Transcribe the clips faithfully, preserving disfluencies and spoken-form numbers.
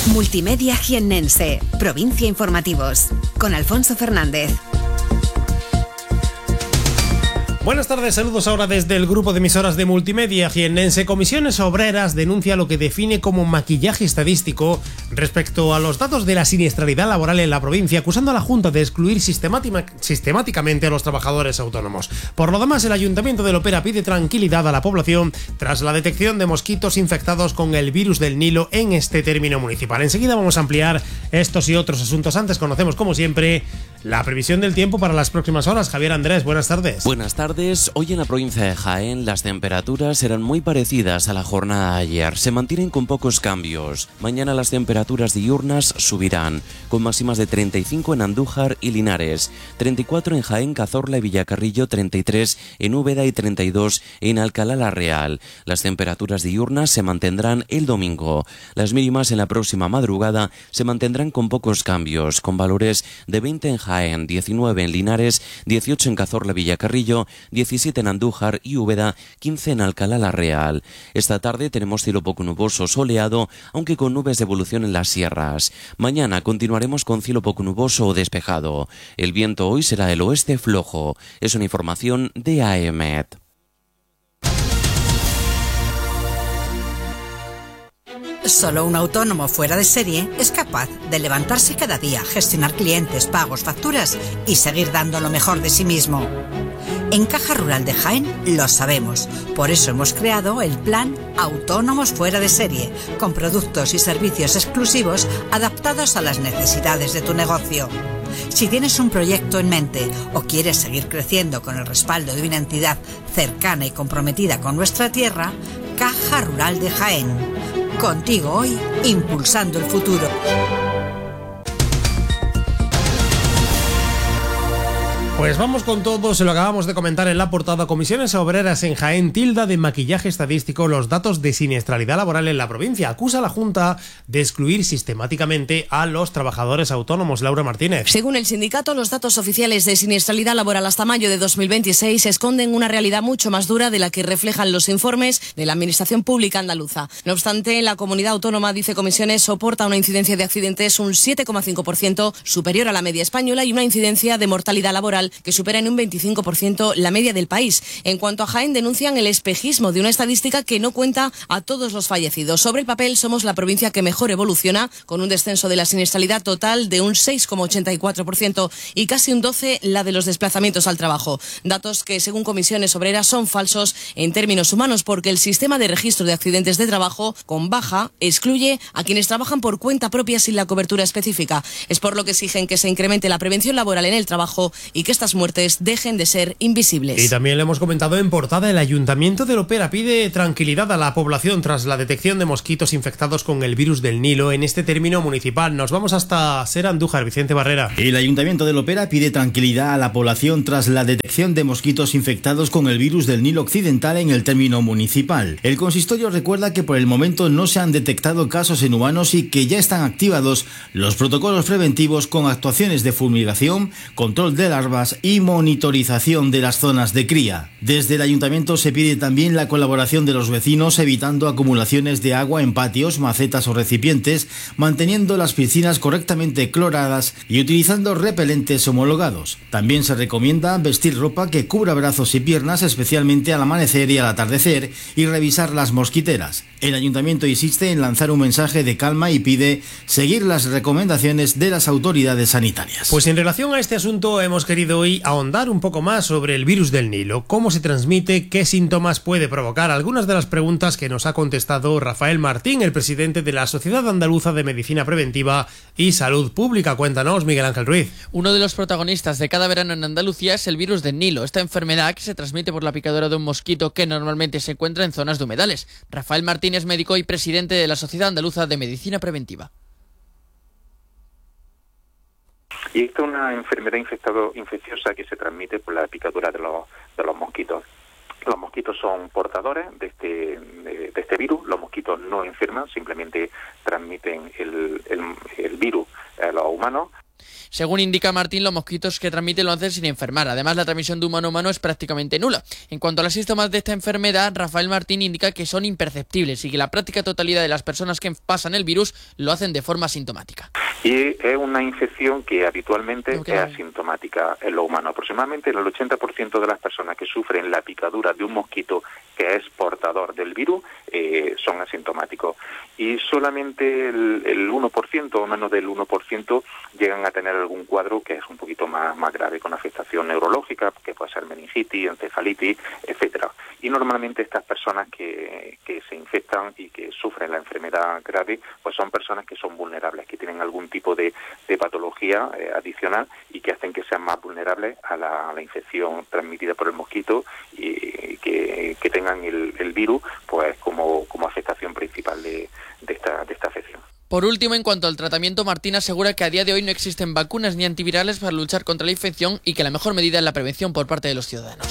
Multimedia Jiennense, Provincia Informativos, con Alfonso Fernández. Buenas tardes, saludos ahora desde el grupo de emisoras de Multimedia Jiennense. Comisiones Obreras denuncia lo que define como maquillaje estadístico respecto a los datos de la siniestralidad laboral en la provincia, acusando a la Junta de excluir sistemáticamente a los trabajadores autónomos. Por lo demás, el Ayuntamiento de Lopera pide tranquilidad a la población tras la detección de mosquitos infectados con el virus del Nilo en este término municipal. Enseguida vamos a ampliar estos y otros asuntos. Antes conocemos, como siempre, la previsión del tiempo para las próximas horas. Javier Andrés, buenas tardes. Buenas tardes. Hoy en la provincia de Jaén las temperaturas serán muy parecidas a la jornada de ayer. Se mantienen con pocos cambios. Mañana las temperaturas diurnas subirán, con máximas de treinta y cinco en Andújar y Linares, treinta y cuatro en Jaén, Cazorla y Villacarrillo, treinta y tres en Úbeda y treinta y dos en Alcalá la Real. Las temperaturas diurnas se mantendrán el domingo. Las mínimas en la próxima madrugada se mantendrán con pocos cambios, con valores de veinte en Jaén, diecinueve en Linares, dieciocho en Cazorla, Villacarrillo, diecisiete en Andújar y Úbeda, quince en Alcalá la Real. Esta tarde tenemos cielo poco nuboso soleado, aunque con nubes de evolución en las sierras. Mañana continuaremos con cielo poco nuboso o despejado. El viento hoy será del oeste flojo. Es una información de A E M E T. Solo un autónomo fuera de serie es capaz de levantarse cada día, gestionar clientes, pagos, facturas y seguir dando lo mejor de sí mismo. En Caja Rural de Jaén lo sabemos, por eso hemos creado el plan Autónomos Fuera de Serie, con productos y servicios exclusivos adaptados a las necesidades de tu negocio. Si tienes un proyecto en mente o quieres seguir creciendo con el respaldo de una entidad cercana y comprometida con nuestra tierra, Caja Rural de Jaén. Contigo hoy, impulsando el futuro. Pues vamos con todo, se lo acabamos de comentar en la portada. Comisiones Obreras en Jaén tilda de maquillaje estadístico los datos de siniestralidad laboral en la provincia. Acusa a la Junta de excluir sistemáticamente a los trabajadores autónomos. Laura Martínez. Según el sindicato, los datos oficiales de siniestralidad laboral hasta mayo de dos mil veintiséis esconden una realidad mucho más dura de la que reflejan los informes de la Administración Pública andaluza. No obstante, la comunidad autónoma, dice Comisiones, soporta una incidencia de accidentes un siete coma cinco por ciento superior a la media española y una incidencia de mortalidad laboral que supera en un veinticinco por ciento la media del país. En cuanto a Jaén, denuncian el espejismo de una estadística que no cuenta a todos los fallecidos. Sobre el papel, somos la provincia que mejor evoluciona, con un descenso de la siniestralidad total de un seis coma ochenta y cuatro por ciento y casi un doce por ciento la de los desplazamientos al trabajo. Datos que, según Comisiones Obreras, son falsos en términos humanos, porque el sistema de registro de accidentes de trabajo con baja excluye a quienes trabajan por cuenta propia sin la cobertura específica. Es por lo que exigen que se incremente la prevención laboral en el trabajo y que estas muertes dejen de ser invisibles. Y también le hemos comentado en portada, el Ayuntamiento de Lopera pide tranquilidad a la población tras la detección de mosquitos infectados con el virus del Nilo en este término municipal. Nos vamos hasta Ser Andújar, Vicente Barrera. El Ayuntamiento de Lopera pide tranquilidad a la población tras la detección de mosquitos infectados con el virus del Nilo occidental en el término municipal. El consistorio recuerda que por el momento no se han detectado casos en humanos y que ya están activados los protocolos preventivos con actuaciones de fumigación, control de larvas y monitorización de las zonas de cría. Desde el ayuntamiento se pide también la colaboración de los vecinos, evitando acumulaciones de agua en patios, macetas o recipientes, manteniendo las piscinas correctamente cloradas y utilizando repelentes homologados. También se recomienda vestir ropa que cubra brazos y piernas, especialmente al amanecer y al atardecer, y revisar las mosquiteras. El ayuntamiento insiste en lanzar un mensaje de calma y pide seguir las recomendaciones de las autoridades sanitarias. Pues en relación a este asunto hemos querido hoy ahondar un poco más sobre el virus del Nilo, cómo se transmite, qué síntomas puede provocar, algunas de las preguntas que nos ha contestado Rafael Martín, el presidente de la Sociedad Andaluza de Medicina Preventiva y Salud Pública. Cuéntanos, Miguel Ángel Ruiz. Uno de los protagonistas de cada verano en Andalucía es el virus del Nilo, esta enfermedad que se transmite por la picadura de un mosquito que normalmente se encuentra en zonas de humedales. Rafael Martín es médico y presidente de la Sociedad Andaluza de Medicina Preventiva. Y esta es una enfermedad infectado, infecciosa que se transmite por la picadura de los, de los mosquitos. Los mosquitos son portadores de este, de, de este virus. Los mosquitos no enferman, simplemente transmiten el, el, el virus a los humanos. Según indica Martín, los mosquitos que transmiten lo hacen sin enfermar. Además, la transmisión de humano a humano es prácticamente nula. En cuanto a los síntomas de esta enfermedad, Rafael Martín indica que son imperceptibles y que la práctica totalidad de las personas que pasan el virus lo hacen de forma asintomática. Y es una infección que habitualmente Okay. es asintomática en lo humano. Aproximadamente el ochenta por ciento de las personas que sufren la picadura de un mosquito que es portador del virus eh, son asintomáticos. Y solamente el, el uno por ciento o menos del uno por ciento llegan a tener algún cuadro que es un poquito más, más grave, con afectación neurológica, que puede ser meningitis, encefalitis, etcétera. Y normalmente estas personas que, que se infectan y que sufren la enfermedad grave, pues son personas que son vulnerables, que tienen algún tipo de, de patología eh, adicional y que hacen que sean más vulnerables a la, a la infección transmitida por el mosquito y que, que tengan el, el virus pues como, como afectación principal de, de, esta, de esta afección. Por último, en cuanto al tratamiento, Martín asegura que a día de hoy no existen vacunas ni antivirales para luchar contra la infección y que la mejor medida es la prevención por parte de los ciudadanos.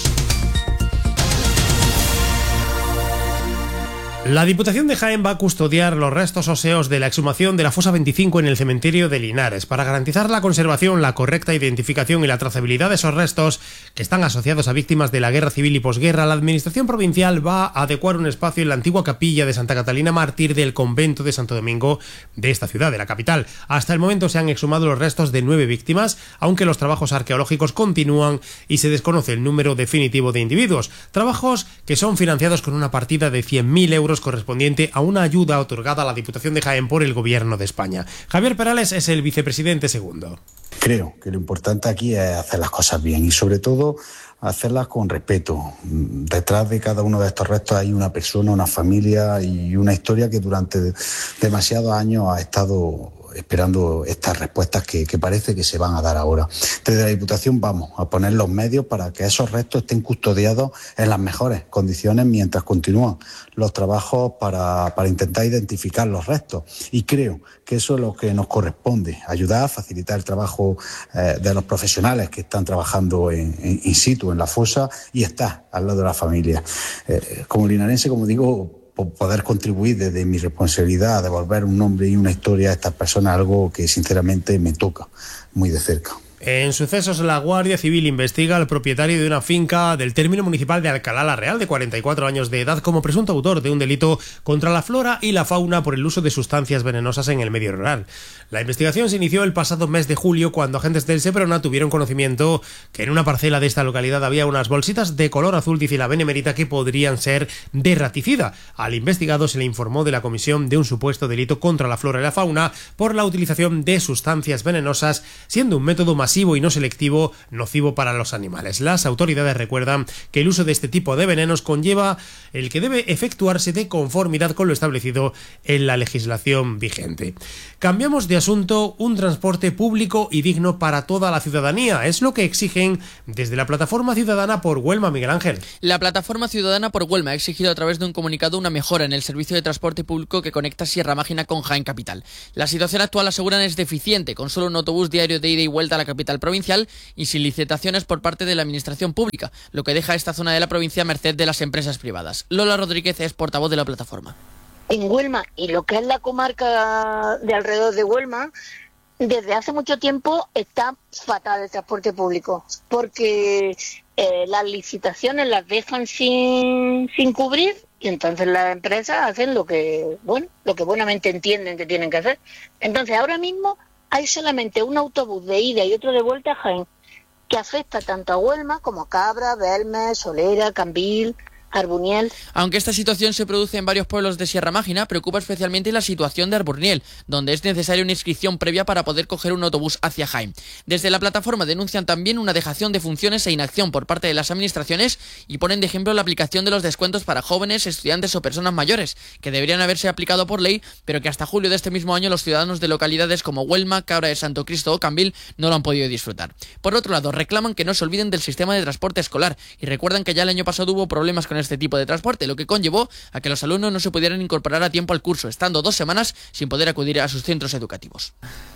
La Diputación de Jaén va a custodiar los restos óseos de la exhumación de la fosa veinticinco en el cementerio de Linares. Para garantizar la conservación, la correcta identificación y la trazabilidad de esos restos que están asociados a víctimas de la guerra civil y posguerra, la Administración Provincial va a adecuar un espacio en la antigua capilla de Santa Catalina Mártir del convento de Santo Domingo de esta ciudad, de la capital. Hasta el momento se han exhumado los restos de nueve víctimas, aunque los trabajos arqueológicos continúan y se desconoce el número definitivo de individuos. Trabajos que son financiados con una partida de cien mil euros correspondiente a una ayuda otorgada a la Diputación de Jaén por el Gobierno de España. Javier Perales es el vicepresidente segundo. Creo que lo importante aquí es hacer las cosas bien y sobre todo hacerlas con respeto. Detrás de cada uno de estos restos hay una persona, una familia y una historia que durante demasiados años ha estado esperando estas respuestas que, que parece que se van a dar ahora. Desde la Diputación vamos a poner los medios para que esos restos estén custodiados en las mejores condiciones mientras continúan los trabajos para, para intentar identificar los restos. Y creo que eso es lo que nos corresponde, ayudar a facilitar el trabajo eh, de los profesionales que están trabajando en, en in situ, en la fosa, y estar al lado de la familia. Eh, como linarense, como digo, poder contribuir desde mi responsabilidad a devolver un nombre y una historia a estas personas, algo que sinceramente me toca muy de cerca. En sucesos, la Guardia Civil investiga al propietario de una finca del término municipal de Alcalá la Real, de cuarenta y cuatro años de edad, como presunto autor de un delito contra la flora y la fauna por el uso de sustancias venenosas en el medio rural. La investigación se inició el pasado mes de julio, cuando agentes del Seprona tuvieron conocimiento que en una parcela de esta localidad había unas bolsitas de color azul, dice la Benemérita, que podrían ser de raticida. Al investigado se le informó de la comisión de un supuesto delito contra la flora y la fauna por la utilización de sustancias venenosas, siendo un método más masivo y no selectivo, nocivo para los animales. Las autoridades recuerdan que el uso de este tipo de venenos conlleva el que debe efectuarse de conformidad con lo establecido en la legislación vigente. Cambiamos de asunto. Un transporte público y digno para toda la ciudadanía es lo que exigen desde la Plataforma Ciudadana por Huelma, Miguel Ángel. La Plataforma Ciudadana por Huelma ha exigido a través de un comunicado una mejora en el servicio de transporte público que conecta Sierra Mágina con Jaén Capital. La situación actual, aseguran, es deficiente, con solo un autobús diario de ida y vuelta a la capital provincial y sin licitaciones por parte de la administración pública, lo que deja esta zona de la provincia a merced de las empresas privadas. Lola Rodríguez es portavoz de la plataforma. En Huelma y lo que es la comarca de alrededor de Huelma, desde hace mucho tiempo está fatal el transporte público, porque eh, las licitaciones las dejan sin, sin cubrir y entonces las empresas hacen lo que, bueno, lo que buenamente entienden que tienen que hacer. Entonces ahora mismo hay solamente un autobús de ida y otro de vuelta a Jaén, que afecta tanto a Huelma como a Cabra, Belmes, Solera, Cambil, Arbuniel. Aunque esta situación se produce en varios pueblos de Sierra Mágina, preocupa especialmente la situación de Arbuniel, donde es necesaria una inscripción previa para poder coger un autobús hacia Jaén. Desde la plataforma denuncian también una dejación de funciones e inacción por parte de las administraciones y ponen de ejemplo la aplicación de los descuentos para jóvenes, estudiantes o personas mayores, que deberían haberse aplicado por ley, pero que hasta julio de este mismo año los ciudadanos de localidades como Huelma, Cabra de Santo Cristo o Cambil no lo han podido disfrutar. Por otro lado, reclaman que no se olviden del sistema de transporte escolar y recuerdan que ya el año pasado hubo problemas con este tipo de transporte, lo que conllevó a que los alumnos no se pudieran incorporar a tiempo al curso, estando dos semanas sin poder acudir a sus centros educativos.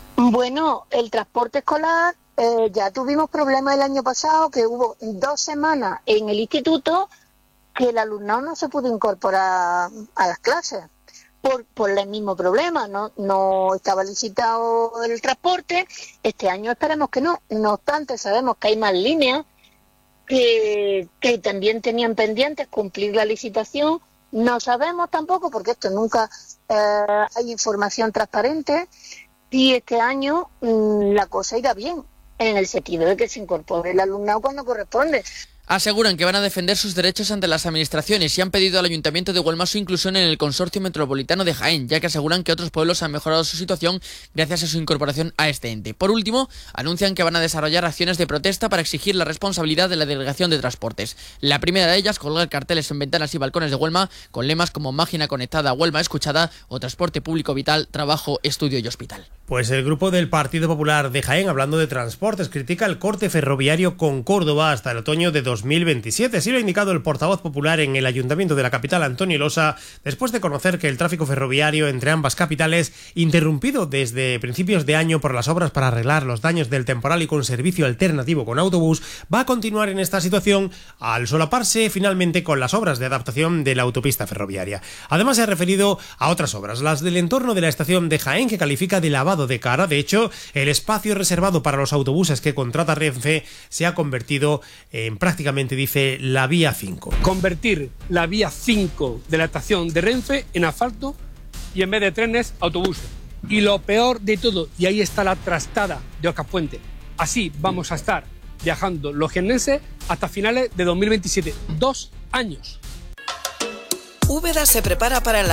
Bueno, el transporte escolar, eh, ya tuvimos problemas el año pasado, que hubo dos semanas en el instituto que el alumnado no se pudo incorporar a las clases, por, por el mismo problema, ¿no? No estaba licitado el transporte, este año esperemos que no. No obstante, sabemos que hay más líneas que, que también tenían pendientes cumplir la licitación. No sabemos tampoco, porque esto nunca eh, hay información transparente, y este año mmm, la cosa irá bien, en el sentido de que se incorpore el alumnado cuando corresponde. Aseguran que van a defender sus derechos ante las administraciones y han pedido al Ayuntamiento de Huelma su inclusión en el Consorcio Metropolitano de Jaén, ya que aseguran que otros pueblos han mejorado su situación gracias a su incorporación a este ente. Por último, anuncian que van a desarrollar acciones de protesta para exigir la responsabilidad de la Delegación de Transportes. La primera de ellas, colgar carteles en ventanas y balcones de Huelma con lemas como Máquina Conectada, Huelma Escuchada o Transporte Público Vital, Trabajo, Estudio y Hospital. Pues el grupo del Partido Popular de Jaén, hablando de transportes, critica el corte ferroviario con Córdoba hasta el otoño de dos mil veintisiete. Así lo ha indicado el portavoz popular en el Ayuntamiento de la capital, Antonio Losa, después de conocer que el tráfico ferroviario entre ambas capitales, interrumpido desde principios de año por las obras para arreglar los daños del temporal y con servicio alternativo con autobús, va a continuar en esta situación al solaparse finalmente con las obras de adaptación de la autopista ferroviaria. Además, se ha referido a otras obras, las del entorno de la estación de Jaén, que califica de lavado de cara. De hecho, el espacio reservado para los autobuses que contrata Renfe se ha convertido en prácticamente, dice, la vía cinco. Convertir la vía cinco de la estación de Renfe en asfalto y en vez de trenes, autobuses. Y lo peor de todo, y ahí está la trastada de Ocaspuente, así vamos a estar viajando los jiennenses hasta finales de dos mil veintisiete. Dos años. Úbeda se prepara para el